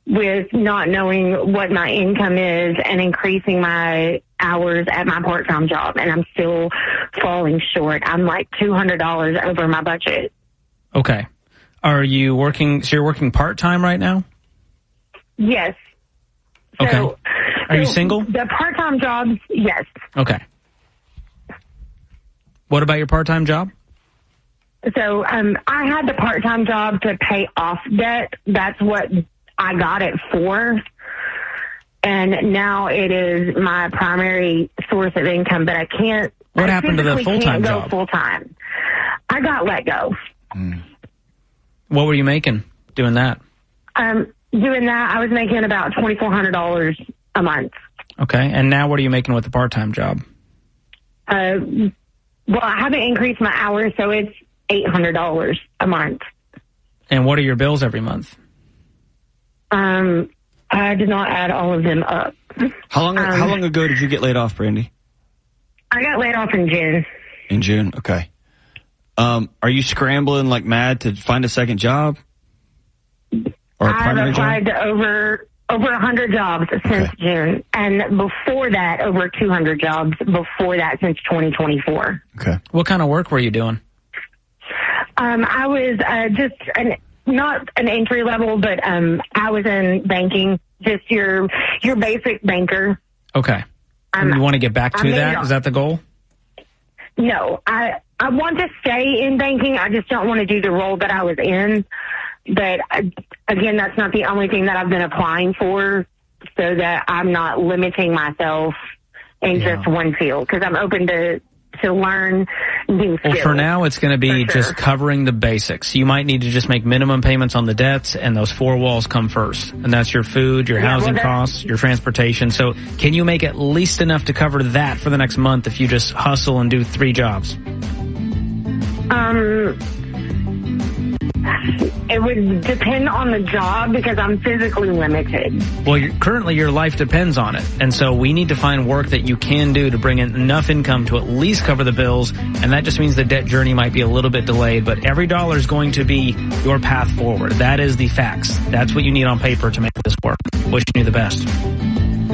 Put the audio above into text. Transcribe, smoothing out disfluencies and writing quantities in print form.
with not knowing what my income is and increasing my hours at my part-time job, and I'm still falling short. I'm like $200 over my budget. Okay. Are you working, so you're working part-time right now? Yes. Okay. So, Are you single? The part-time jobs, yes. Okay. What about your part-time job? So I had the part-time job to pay off debt. That's what I got it for. And now it is my primary source of income, but I can't. What happened to the full-time job? Go full-time. I got let go. What were you making doing that? Doing that, I was making about $2,400 a month. Okay. And now what are you making with the part-time job? Well, I haven't increased my hours, so it's $800 a month. And what are your bills every month? I did not add all of them up. How long ago did you get laid off, Brandy? I got laid off in June. In June, okay. Are you scrambling like mad to find a second job? Or a primary job? I've applied to over 100 jobs since June, and before that, over 200 jobs before that since 2024. Okay. What kind of work were you doing? I was not an entry level, but I was in banking, just your basic banker. Okay. And you want to get back to that? Is that the goal? No, I want to stay in banking. I just don't want to do the role that I was in. But again, that's not the only thing that I've been applying for, so that I'm not limiting myself in just one field, because I'm open to learn new skills. Well, for now, it's going to be just covering the basics. You might need to just make minimum payments on the debts, and those four walls come first. And that's your food, your housing costs, your transportation. So can you make at least enough to cover that for the next month if you just hustle and do 3 jobs? It would depend on the job, because I'm physically limited. Well, currently your life depends on it. And so we need to find work that you can do to bring in enough income to at least cover the bills. And that just means the debt journey might be a little bit delayed. But every dollar is going to be your path forward. That is the facts. That's what you need on paper to make this work. Wishing you the best.